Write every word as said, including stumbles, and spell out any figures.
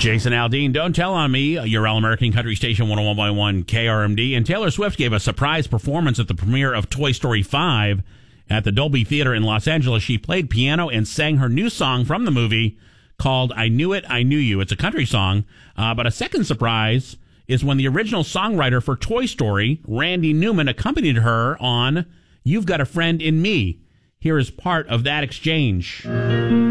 Jason Aldean, Don't Tell on Me, your All-American Country Station one oh one point one K R M D. And Taylor Swift gave a surprise performance at the premiere of Toy Story five at the Dolby Theater in Los Angeles. She played piano and sang her new song from the movie called I Knew It, I Knew You. It's a country song, uh, but a second surprise is when the original songwriter for Toy Story, Randy Newman, accompanied her on You've Got a Friend in Me. Here is part of that exchange.